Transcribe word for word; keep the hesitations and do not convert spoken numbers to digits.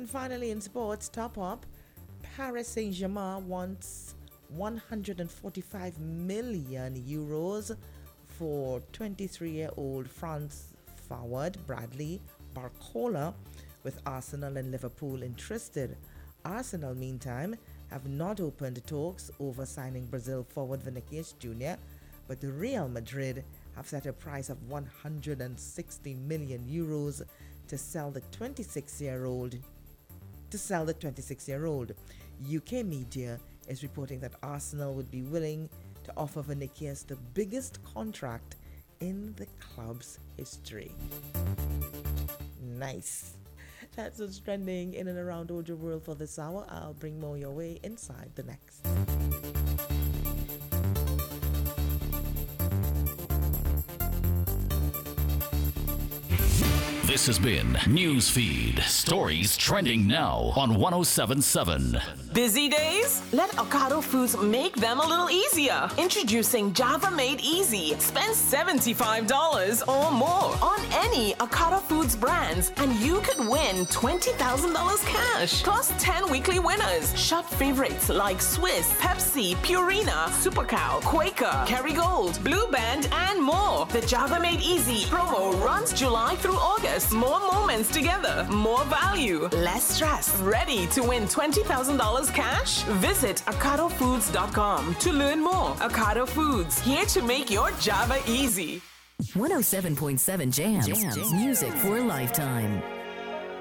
And finally, in sports, top up, Paris Saint-Germain wants one hundred forty-five million euros for twenty-three-year-old France forward Bradley Barcola, with Arsenal and Liverpool interested. Arsenal, meantime, have not opened talks over signing Brazil forward Vinicius Junior, but Real Madrid have set a price of one hundred sixty million euros to sell the twenty-six-year-old. To sell the twenty-six-year-old, U K media is reporting that Arsenal would be willing to offer Vinicius the biggest contract in the club's history. Nice. That's what's trending in and around Ojo World for this hour. I'll bring more your way inside the next. This has been Newsfeed, stories trending now on one oh seven point seven. Busy days? Let Ocado Foods make them a little easier. Introducing Java Made Easy. Spend seventy-five dollars or more on any Ocado Foods brands and you could win twenty thousand dollars cash, plus ten weekly winners. Shop favorites like Swiss, Pepsi, Purina, Super Cow, Quaker, Kerrygold, Blue Band, and more. The Java Made Easy promo runs July through August. More moments together, more value, less stress. Ready to win twenty thousand dollars cash? Visit ocado foods dot com to learn more. Ocado Foods, here to make your Java easy. one oh seven point seven Jams, Jams. Music for a lifetime.